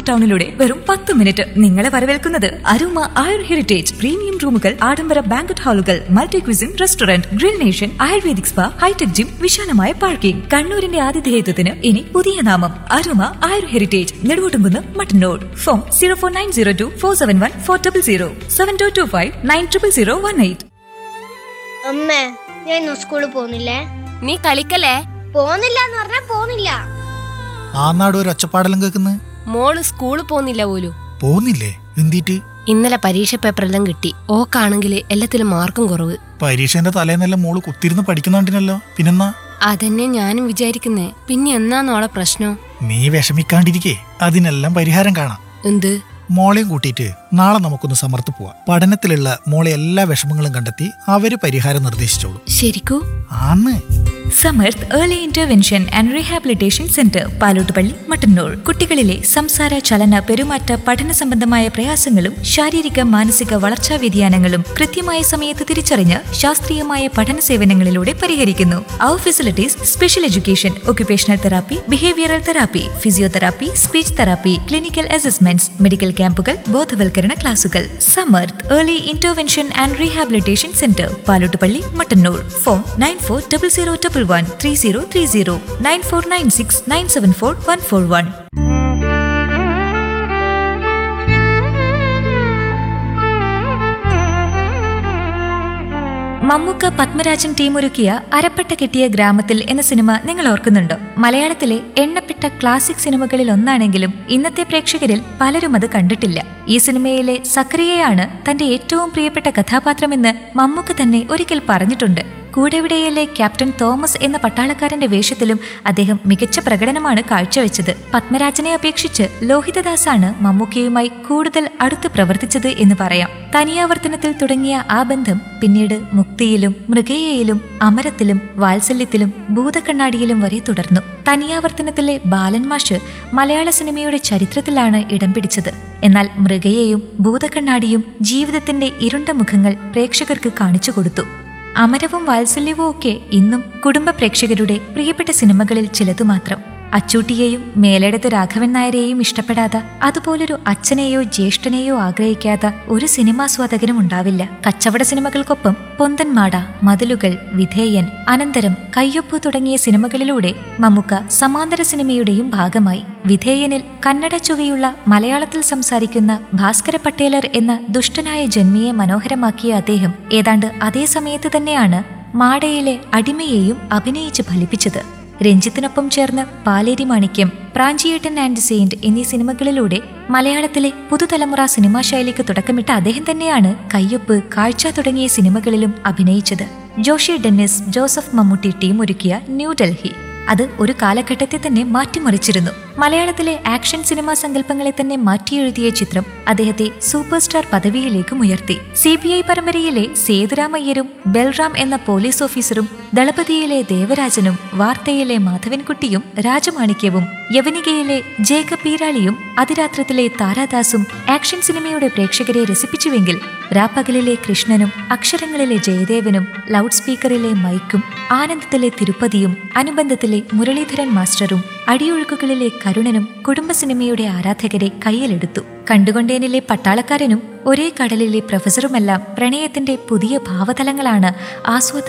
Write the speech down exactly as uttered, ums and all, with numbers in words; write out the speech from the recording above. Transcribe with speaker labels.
Speaker 1: ടൗണിലൂടെ വെറും പത്ത് മിനിറ്റ്. നിങ്ങളെ വരവേൽക്കുന്നത് അരുമ ആയുർ ഹെറിറ്റേജ് പ്രീമിയം റൂമുകൾ, ആഡംബര banquet ഹാളുകൾ, multi cuisine restaurant, grill nation, ayurvedic spa, hi tech gym, വിശാലമായ പാർക്കിംഗ്. കണ്ണൂരിന്റെ ആതിഥേയത്വത്തിന് ഇനി പുതിയ നാമം അരുമ ആയുർ heritage, Neduvottumkunnu, Mattannur. Phone zero four nine zero to four seven one four double zero seven to to five nine triple zero one eight.
Speaker 2: അമ്മേ, ഞാൻ ഇന്ന് സ്കൂളിൽ പോകുന്നില്ലേ?
Speaker 3: നീ കളിക്കല്ലേ?
Speaker 2: പോകുന്നില്ല എന്ന് പറഞ്ഞാ പോകുന്നില്ല.
Speaker 4: ആ നാട് ഒരു ഒച്ചപ്പാടെല്ലാം കേൾക്കുന്നത്.
Speaker 3: മോള് സ്കൂളിൽ പോകുന്നില്ല പോലും.
Speaker 4: പോകുന്നില്ലേ? എന്തിട്ട്?
Speaker 3: ഇന്നലെ പരീക്ഷ പേപ്പറെല്ലാം കിട്ടി. ഓക്കാണെങ്കിൽ എല്ലാത്തിലും മാർക്കും കുറവ്.
Speaker 4: പരീക്ഷേന്റെ തലേന്നെല്ലാം മോള് കുത്തിരുന്ന് പഠിക്കുന്നുണ്ടിനല്ലോ, പിന്നെന്നാ?
Speaker 3: അതന്നെ ഞാനും വിചാരിക്കുന്നേ. പിന്നെ എന്നാന്നോളെ പ്രശ്നം?
Speaker 4: നീ വിഷമിക്കാണ്ടിരിക്കേ, അതിനെല്ലാം പരിഹാരം കാണാം.
Speaker 3: എന്ത്?
Speaker 4: മോളെയും കൂട്ടിയിട്ട് നാളെ നമുക്കൊന്ന് സമർത്ത് പോവാം. പഠനത്തിലുള്ള മോളെ എല്ലാ വിഷമങ്ങളും കണ്ടെത്തി അവര് പരിഹാരം നിർദ്ദേശിച്ചോളൂ.
Speaker 3: ശരിക്കൂ?
Speaker 4: ആന്ന്.
Speaker 1: Samarth early intervention and rehabilitation centre, Palottupalli, Mattannur. കുട്ടികളിലെ സംസാര, ചലന, പെരുമാറ്റ, പഠന സംബന്ധമായ പ്രയാസങ്ങളും ശാരീരിക മാനസിക വളർച്ചാ വ്യതിയാനങ്ങളും കൃത്യമായ സമയത്ത് തിരിച്ചറിഞ്ഞ് ശാസ്ത്രീയമായ പഠന സേവനങ്ങളിലൂടെ പരിഹരിക്കുന്നു. അവർ facilities: special education, occupational therapy, behavioural therapy, physiotherapy, speech therapy, clinical assessments, medical ക്യാമ്പുകൾ, ബോധവൽക്കരണ ക്ലാസുകൾ. Samarth early intervention and rehabilitation centre, Palottupalli, Mattannur. Phone nine four double zero double one three zero three zero nine four nine six nine seven four one four one. Mammukka, Padmarajan ടീമൊരുക്കിയ അരപ്പട്ട കെട്ടിയ ഗ്രാമത്തിൽ എന്ന cinema നിങ്ങൾ ഓർക്കുന്നുണ്ടോ? മലയാളത്തിലെ എണ്ണപ്പെട്ട classic സിനിമകളിൽ ഒന്നാണെങ്കിലും ഇന്നത്തെ പ്രേക്ഷകരിൽ പലരും അത് കണ്ടിട്ടില്ല. ഈ സിനിമയിലെ സക്രിയയാണ് തന്റെ ഏറ്റവും പ്രിയപ്പെട്ട കഥാപാത്രമെന്ന് മമ്മൂക്ക തന്നെ ഒരിക്കൽ പറഞ്ഞിട്ടുണ്ട്. കൂടെവിടെയിലെ ക്യാപ്റ്റൻ തോമസ് എന്ന പട്ടാളക്കാരന്റെ വേഷത്തിലും അദ്ദേഹം മികച്ച പ്രകടനമാണ് കാഴ്ചവെച്ചത്. പത്മരാജനെ അപേക്ഷിച്ച് ലോഹിതദാസാണ് മമ്മൂക്കയുമായി കൂടുതൽ അടുത്ത് പ്രവർത്തിച്ചത് എന്ന് പറയാം. തനിയാവർത്തനത്തിൽ തുടങ്ങിയ ആ ബന്ധം പിന്നീട് മുക്തിയിലും, മൃഗയയിലും, അമരത്തിലും, വാത്സല്യത്തിലും, ഭൂതക്കണ്ണാടിയിലും വരെ തുടർന്നു. തനിയാവർത്തനത്തിലെ ബാലൻ മാഷ് മലയാള സിനിമയുടെ ചരിത്രത്തിലാണ് ഇടം പിടിച്ചത്. എന്നാൽ മൃഗയെയും ഭൂതക്കണ്ണാടിയും ജീവിതത്തിന്റെ ഇരുണ്ട മുഖങ്ങൾ പ്രേക്ഷകർക്ക് കാണിച്ചു കൊടുത്തു. അമരവും വാത്സല്യവും ഒക്കെ ഇന്നും കുടുംബ പ്രേക്ഷകരുടെ പ്രിയപ്പെട്ട സിനിമകളിൽ ചിലതു മാത്രം. അച്ചൂട്ടിയെയും മേലെടുത്ത് രാഘവൻ നായരെയും ഇഷ്ടപ്പെടാത്ത, അതുപോലൊരു അച്ഛനെയോ ജ്യേഷ്ഠനെയോ ആഗ്രഹിക്കാത്ത ഒരു സിനിമാസ്വാദകനും ഉണ്ടാവില്ല. കച്ചവട സിനിമകൾക്കൊപ്പം പൊന്തൻമാട, മതിലുകൾ, വിധേയൻ, അനന്തരം, കയ്യൊപ്പ് തുടങ്ങിയ സിനിമകളിലൂടെ മമ്മൂക്ക സമാന്തര സിനിമയുടെയും ഭാഗമായി. വിധേയനിൽ കന്നഡ ചുവയുള്ള മലയാളത്തിൽ സംസാരിക്കുന്ന ഭാസ്കര പട്ടേലർ എന്ന ദുഷ്ടനായ ജന്മിയെ മനോഹരമാക്കിയ അദ്ദേഹം ഏതാണ്ട് അതേ സമയത്ത് തന്നെയാണ് മാടയിലെ അടിമയെയും അഭിനയിച്ച് ഫലിപ്പിച്ചത്. രഞ്ജിത്തിനൊപ്പം ചേർന്ന് പാലേരി മാണിക്യം, പ്രാഞ്ചിയേട്ടൻ ആൻഡ് സെയിന്റ് എന്നീ സിനിമകളിലൂടെ മലയാളത്തിലെ പുതുതലമുറ സിനിമാ ശൈലിക്ക് തുടക്കമിട്ട അദ്ദേഹം തന്നെയാണ് കയ്യൊപ്പ്, കാഴ്ച തുടങ്ങിയ സിനിമകളിലും അഭിനയിച്ചത്. Joshi Dennis, Joseph Mammootty team ഒരുക്കിയ ന്യൂഡൽഹി അത് ഒരു കാലഘട്ടത്തെ തന്നെ മാറ്റിമറിച്ചിരുന്നു. മലയാളത്തിലെ ആക്ഷൻ സിനിമാ സങ്കല്പങ്ങളെ തന്നെ മാറ്റിയെഴുതിയ ചിത്രം അദ്ദേഹത്തെ സൂപ്പർ സ്റ്റാർ പദവിയിലേക്കും ഉയർത്തി. സി ബി ഐ പരമ്പരയിലെ സേതുരാമയ്യരും ബൽറാം എന്ന പോലീസ് ഓഫീസറും, ദളപതിയിലെ ദേവരാജനും, വാർത്തയിലെ മാധവൻകുട്ടിയും രാജമാണിക്യവും, യവനികയിലെ ജേക്കബ് പീരാളിയും, അതിരാത്രത്തിലെ താരാദാസും ആക്ഷൻ സിനിമയുടെ പ്രേക്ഷകരെ രസിപ്പിച്ചുവെങ്കിൽ രാപ്പകലിലെ കൃഷ്ണനും, അക്ഷരങ്ങളിലെ ജയദേവനും, ലൗഡ് സ്പീക്കറിലെ മൈക്കും, ആനന്ദത്തിലെ തിരുപ്പതിയും, അനുബന്ധത്തിലെ മുരളീധരൻ മാസ്റ്ററും, അടിയൊഴുക്കുകളിലെ കരുണനും കുടുംബ സിനിമയുടെ ആരാധകരെ കയ്യിലെടുത്തു. കണ്ടുകൊണ്ടേനിലെ പട്ടാളക്കാരനും ഒരേ കടലിലെ പ്രൊഫസറുമെല്ലാം പ്രണയത്തിന്റെ പുതിയ ഭാവതലങ്ങളാണ് ആസ്വാദ